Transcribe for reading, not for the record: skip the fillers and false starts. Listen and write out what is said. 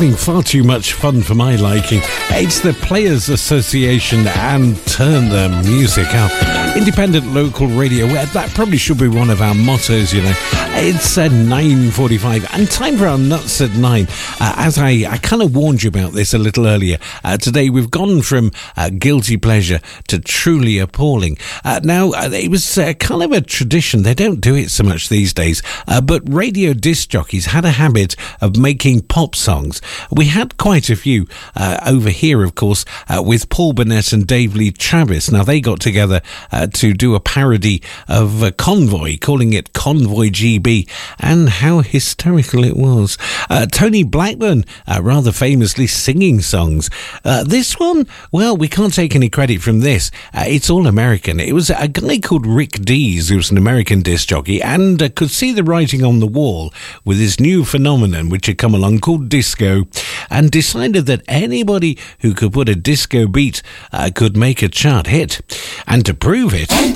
having far too much fun for my liking. It's the Players Association and Turn the Music Up. Independent local radio, that probably should be one of our mottos, you know. It's 9:45 and time for our Nuts at 9. As I kind of warned you about this a little earlier, today we've gone from guilty pleasure to truly appalling. Now, it was kind of a tradition. They don't do it so much these days, but radio disc jockeys had a habit of making pop songs. We had quite a few over here, of course, with Paul Burnett and Dave Lee Travis. Now, they got together to do a parody of Convoy, calling it Convoy GB, and how hysterical it was. Tony Blackburn rather famously singing songs. This one, well, we can't take any credit from this. It's all American. It was a guy called Rick Dees, who was an American disc jockey, and could see the writing on the wall with this new phenomenon which had come along called disco, and decided that anybody who could put a disco beat could make a chart hit. And to prove it,